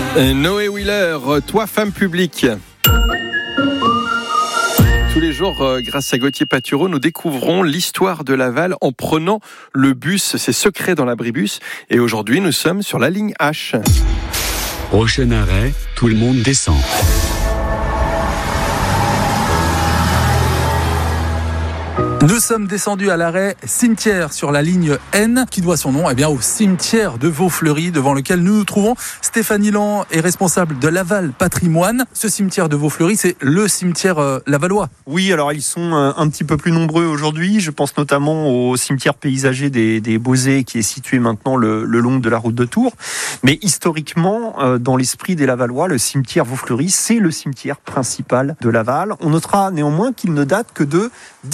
Noé Wheeler, toi femme publique. Tous les jours, grâce à Gauthier Patureau, nous découvrons l'histoire de Laval en prenant le bus, ses secrets dans l'abribus. Et aujourd'hui, nous sommes sur la ligne H. Prochain arrêt, tout le monde descend. Nous sommes descendus à l'arrêt cimetière sur la ligne N qui doit son nom au cimetière de Vaufleury devant lequel nous nous trouvons. Stéphanie Lan est responsable de Laval Patrimoine. Ce cimetière de Vaufleury, c'est le cimetière lavallois. Oui, alors ils sont un petit peu plus nombreux aujourd'hui. Je pense notamment au cimetière paysager des Beaux-Aix qui est situé maintenant le long de la route de Tours. Mais historiquement, dans l'esprit des Lavallois, le cimetière Vaufleury, c'est le cimetière principal de Laval. On notera néanmoins qu'il ne date que de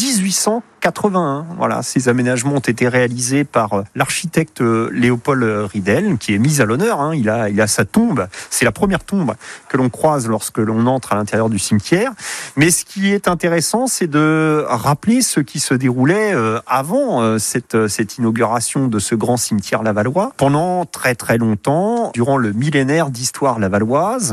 1881. Voilà, ces aménagements ont été réalisés par l'architecte Léopold Ridel, qui est mis à l'honneur. Il a sa tombe. C'est la première tombe que l'on croise lorsque l'on entre à l'intérieur du cimetière. Mais ce qui est intéressant, c'est de rappeler ce qui se déroulait avant cette inauguration de ce grand cimetière lavallois. Pendant très très longtemps, durant le millénaire d'histoire lavalloise,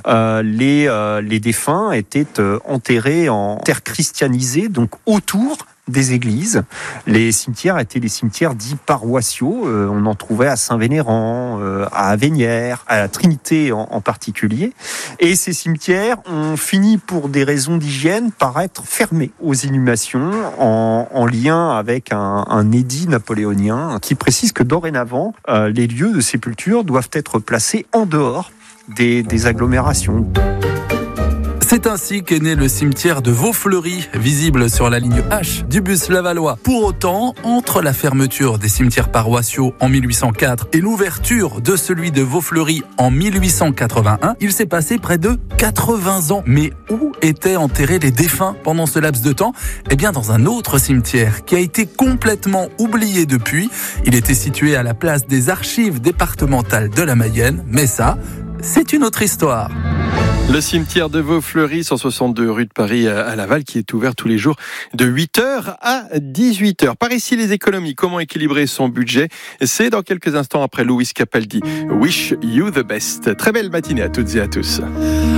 les défunts étaient enterrés en terre christianisée, donc autour des églises. Les cimetières étaient des cimetières dits paroissiaux. On en trouvait à Saint-Vénérand, à Avenières, à la Trinité en particulier. Et ces cimetières ont fini, pour des raisons d'hygiène, par être fermés aux inhumations en lien avec un édit napoléonien qui précise que dorénavant, les lieux de sépulture doivent être placés en dehors des agglomérations. C'est ainsi qu'est né le cimetière de Vaufleury, visible sur la ligne H du bus lavallois. Pour autant, entre la fermeture des cimetières paroissiaux en 1804 et l'ouverture de celui de Vaufleury en 1881, il s'est passé près de 80 ans. Mais où étaient enterrés les défunts pendant ce laps de temps ? Dans un autre cimetière qui a été complètement oublié depuis. Il était situé à la place des archives départementales de la Mayenne, mais ça, c'est une autre histoire. Le cimetière de Vaufleury, 162 rue de Paris à Laval, qui est ouvert tous les jours de 8h à 18h. Par ici, les économies, comment équilibrer son budget ? C'est dans quelques instants après Louis Capaldi. Wish you the best. Très belle matinée à toutes et à tous.